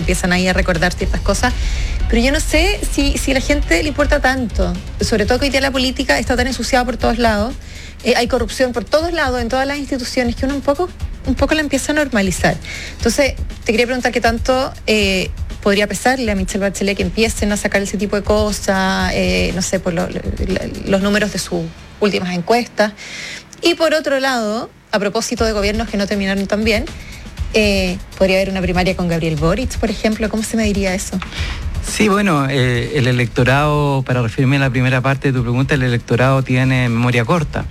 empiezan ahí a recordar ciertas cosas, pero yo no sé si a la gente le importa tanto, sobre todo que hoy día la política está tan ensuciada por todos lados, hay corrupción por todos lados, en todas las instituciones, que uno un poco la empieza a normalizar. Entonces, te quería preguntar qué tanto podría pesarle a Michelle Bachelet que empiecen a sacar ese tipo de cosas, no sé, por los números de sus últimas encuestas. Y por otro lado, a propósito de gobiernos que no terminaron tan bien, podría haber una primaria con Gabriel Boric, por ejemplo. ¿Cómo se mediría eso? Sí, bueno, el electorado, para referirme a la primera parte de tu pregunta, el electorado tiene memoria corta.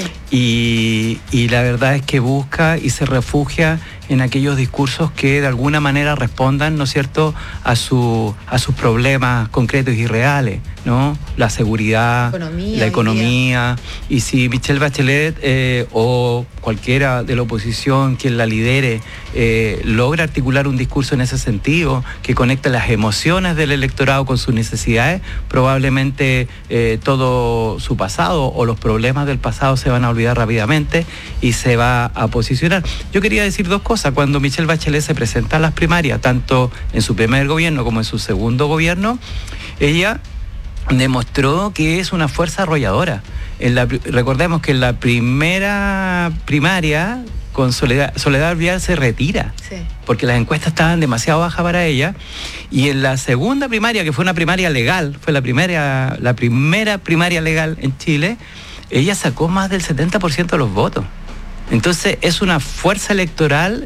Sí. Y la verdad es que busca y se refugia en aquellos discursos que de alguna manera respondan, ¿no es cierto?, a sus problemas concretos y reales, ¿no? La seguridad, la economía. Y si Michelle Bachelet o cualquiera de la oposición, quien la lidere, logra articular un discurso en ese sentido, que conecte las emociones del electorado con sus necesidades, probablemente todo su pasado o los problemas del pasado se van a olvidar rápidamente y se va a posicionar. Yo quería decir dos cosas. Cuando Michelle Bachelet se presenta a las primarias, tanto en su primer gobierno como en su segundo gobierno, ella demostró que es una fuerza arrolladora. Recordemos que en la primera primaria, con Soledad Alvear se retira, sí, porque las encuestas estaban demasiado bajas para ella, y en la segunda primaria, que fue una primaria legal, fue la primera primaria legal en Chile, ella sacó más del 70% de los votos. Entonces es una fuerza electoral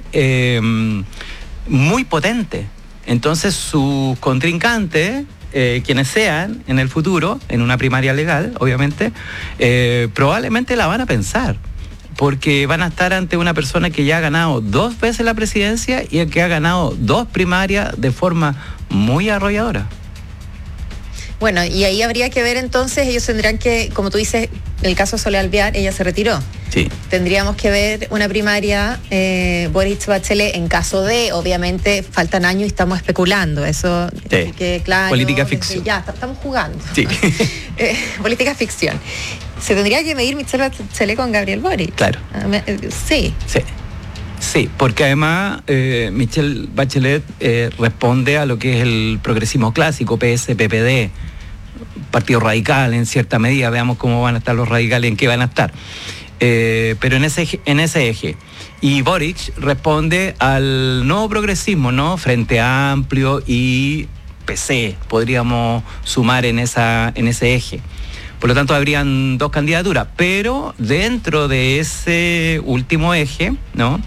muy potente. Entonces sus contrincantes, quienes sean en el futuro, en una primaria legal, obviamente, probablemente la van a pensar, porque van a estar ante una persona que ya ha ganado 2 veces la presidencia y que ha ganado 2 primarias de forma muy arrolladora. Bueno, y ahí habría que ver entonces, ellos tendrán que, como tú dices, en el caso de Soledad Alvear, ella se retiró. Sí. Tendríamos que ver una primaria Boric Bachelet en caso de, obviamente, faltan años y estamos especulando, eso sí, que claro. Política ficción. Ya, estamos jugando. Sí. Política ficción. Se tendría que medir Michelle Bachelet con Gabriel Boric. Claro. Sí. Sí. Sí, porque además Michelle Bachelet responde a lo que es el progresismo clásico, PS, PPD, Partido Radical en cierta medida, veamos cómo van a estar los radicales, en qué van a estar, pero en ese eje. Y Boric responde al nuevo progresismo, ¿no? Frente Amplio y PC, podríamos sumar en ese eje. Por lo tanto, habrían 2 candidaturas, pero dentro de ese último eje, ¿no?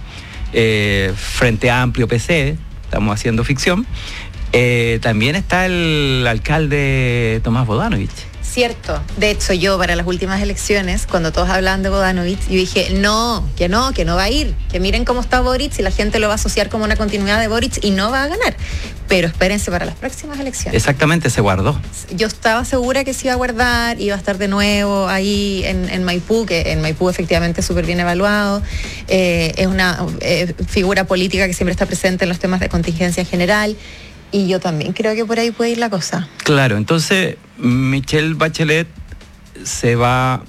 Frente Amplio, PC, estamos haciendo ficción, también está el alcalde Tomás Bodanovich. Cierto. De hecho, yo para las últimas elecciones, cuando todos hablaban de Bodanovich, yo dije, que no va a ir, que miren cómo está Boric y la gente lo va a asociar como una continuidad de Boric y no va a ganar. Pero espérense para las próximas elecciones. Exactamente, se guardó. Yo estaba segura que se iba a guardar, iba a estar de nuevo ahí en Maipú, que en Maipú efectivamente es súper bien evaluado. Es una figura política que siempre está presente en los temas de contingencia en general. Y yo también creo que por ahí puede ir la cosa. Claro, entonces Michelle Bachelet se va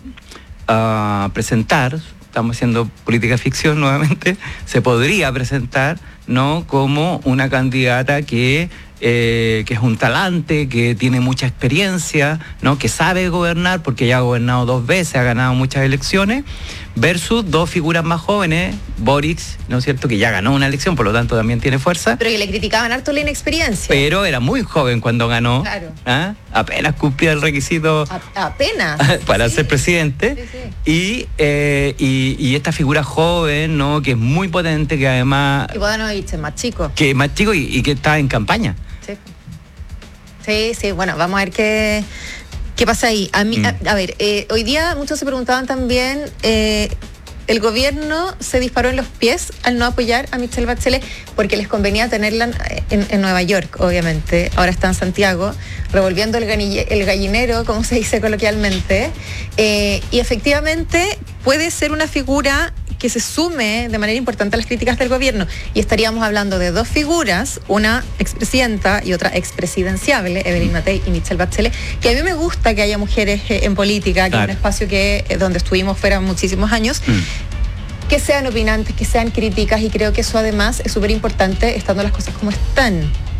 a presentar, estamos haciendo política ficción nuevamente, se podría presentar, ¿no?, como una candidata que es un talante, que tiene mucha experiencia, ¿no?, que sabe gobernar porque ya ha gobernado 2 veces, ha ganado muchas elecciones, versus 2 figuras más jóvenes, Boric, ¿no es cierto?, que ya ganó una elección, por lo tanto también tiene fuerza. Pero que le criticaban harto la inexperiencia. Pero era muy joven cuando ganó. Claro. ¿Ah? Apenas cumplía el requisito. Apenas. Para ser presidente. Sí. Y esta figura joven, ¿no?, que es muy potente, que además... Y Bodanovich es más chico. Que es más chico y que está en campaña. Sí, bueno, vamos a ver qué pasa ahí. A ver, hoy día muchos se preguntaban también, el gobierno se disparó en los pies al no apoyar a Michelle Bachelet porque les convenía tenerla en Nueva York, obviamente. Ahora está en Santiago, revolviendo el gallinero, como se dice coloquialmente, y efectivamente puede ser una figura que se sume de manera importante a las críticas del gobierno. Y estaríamos hablando de 2 figuras, una expresidenta y otra expresidenciable, Evelyn Matei y Michelle Bachelet, que a mí me gusta que haya mujeres en política, que es un espacio donde estuvimos fuera muchísimos años, que sean opinantes, que sean críticas, y creo que eso además es súper importante estando las cosas como están.